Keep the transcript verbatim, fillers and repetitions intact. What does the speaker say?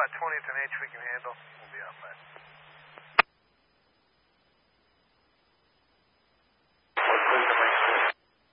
twentieth and H we can handle. We'll be outside.